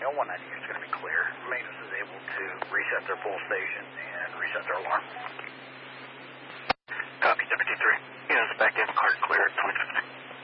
know 198 is going to be clear. Maintenance is able to reset their pull station and reset their alarm.